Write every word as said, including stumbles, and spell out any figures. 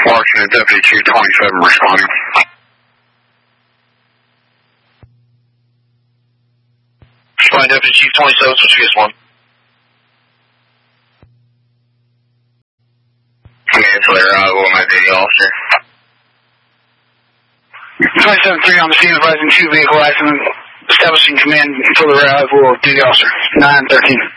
Washington Deputy Chief twenty-seven responding. Responding Deputy Chief twenty-seven, switch V S one. Manslayer, I will my duty officer. twenty-seven three on the scene, advising two vehicle accident, establishing command for the arrival of duty officer. nine thirteen.